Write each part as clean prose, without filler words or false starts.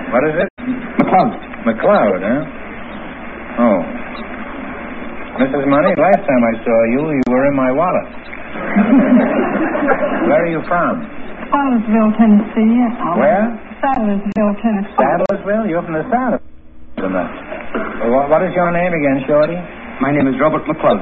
What is it? McLeod. McLeod, huh? Oh. Mrs. Money, last time I saw you were in my wallet. Where are you from? Sadlersville, Tennessee. Where? Sadlersville, Tennessee. Sadlersville? You're from the Saddle. What is your name again, Shorty? My name is Robert McLeod.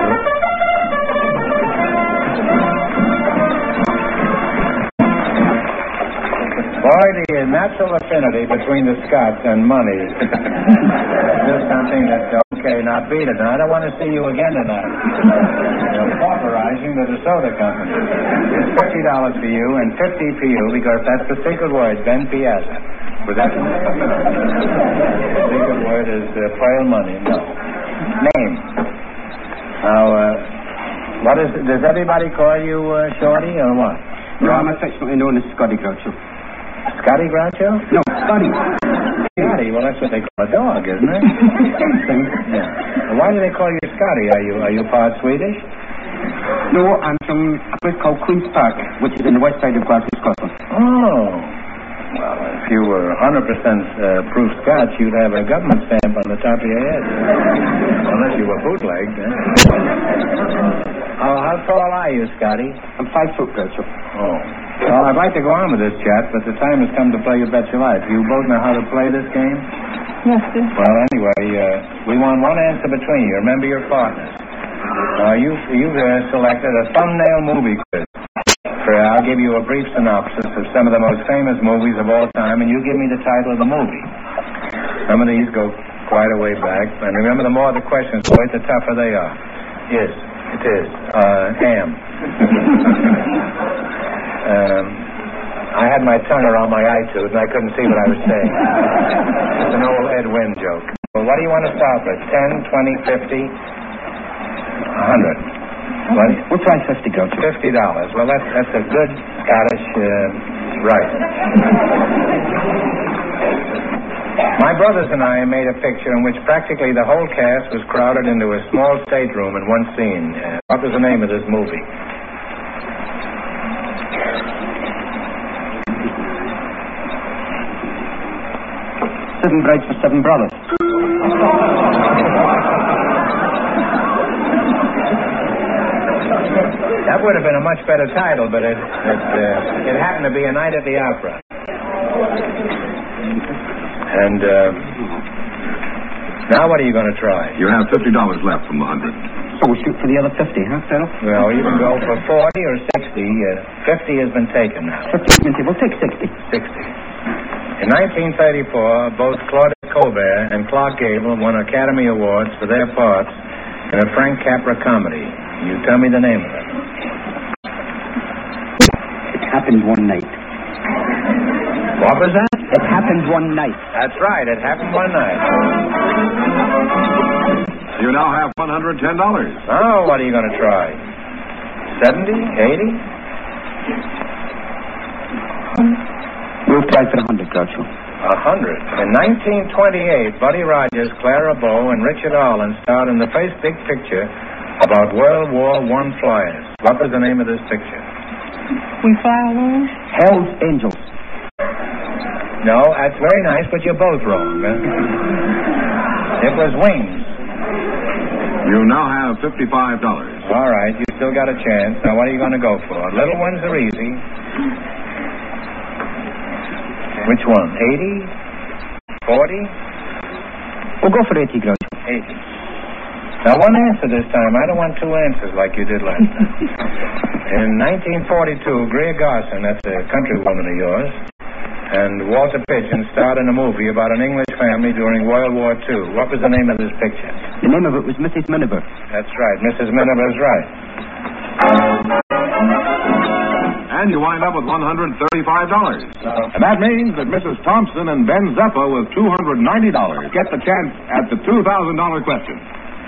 Boy, the natural affinity between the Scots and money is something that, okay, not beat it. Now, I don't want to see you again tonight. You're pauperizing the DeSoto Company. It's $50 for you and $50 for you because that's the secret word, Ben Piazza. Was that the secret word is frail money? No. Name. Now, what is it? Does everybody call you Shorty or what? No, I'm affectionately known as Scotty Groucho. Scotty Groucho? No, Scotty. Scotty, well, that's what they call a dog, isn't it? Yeah. Why do they call you Scotty? Are you part Swedish? No, I'm from a place called Queen's Park, which is in the west side of Glasgow, Scotland. Oh. Well, if you were 100% proof Scotch, you'd have a government stamp on the top of your head. Unless you were bootlegged, eh? How tall are you, Scotty? I'm 5 foot, Groucho. Oh. Well, I'd like to go on with this chat, but the time has come to play You Bet Your Life. You both know how to play this game? Yes, sir. Well, anyway, we want one answer between you. Remember your partners. You've selected a thumbnail movie quiz. I'll give you a brief synopsis of some of the most famous movies of all time, and you give me the title of the movie. Some of these go quite a way back, and remember, the more the questions go, the tougher they are. Yes, it is. Ham. I had my tongue around my eye tooth, and I couldn't see what I was saying. It's an old Ed Wynn joke. Well, what do you want to start with? 10, 20, 50, 100? What? We'll try 50, Groucho. $50. Well, that's a good Scottish right. My brothers and I made a picture in which practically the whole cast was crowded into a small stateroom in one scene. What was the name of this movie? Seven Brides for Seven Brothers. That would have been a much better title, but it happened to be A Night at the Opera. And now what are you going to try? You have $50 left from the 100. So we'll shoot for the other 50, huh, Phil? Well, you can go for 40 or 60. 50 has been taken now. 50, we'll take 60. 60. In 1934, both Claudette Colbert and Clark Gable won Academy Awards for their parts in a Frank Capra comedy. You tell me the name of it. It happened one night. What was that? It happened one night. That's right. It happened one night. You now have $110. Oh, what are you going to try? 70? 80? We'll try for 100, Groucho. 100. In 1928, Buddy Rogers, Clara Bow, and Richard Arlen starred in the first big picture about World War I flyers. What was the name of this picture? We Fly Alone? Hell's Angels. No, that's very nice, but you're both wrong. Huh? It was Wings. You now have $55. All right, you still got a chance. Now, what are you going to go for? Little ones are easy. Which one? 80? 40? We'll go for 80, Groucho. 80. Now, one answer this time. I don't want two answers like you did last time. In 1942, Greer Garson, that's a countrywoman of yours, and Walter Pidgeon starred in a movie about an English family during World War II. What was the name of this picture? The name of it was Mrs. Miniver. That's right. Mrs. Miniver's right. And you wind up with $135. And that means that Mrs. Thompson and Ben Zeppa with $290 get the chance at the $2,000 question.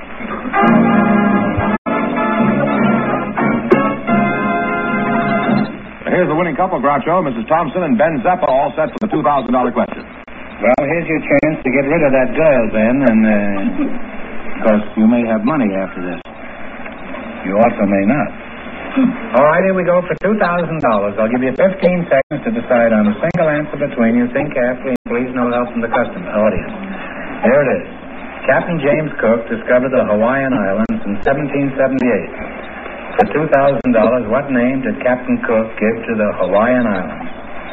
Here's the winning couple, Groucho. Mrs. Thompson and Ben Zeppa all set for the $2,000 question. Well, here's your chance to get rid of that girl, Ben, and because you may have money after this. You also may not. All right, here we go for $2,000. I'll give you 15 seconds to decide on a single answer between you. Think carefully and please no help from the audience. Here it is. Captain James Cook discovered the Hawaiian Islands in 1778. For $2,000, what name did Captain Cook give to the Hawaiian Islands?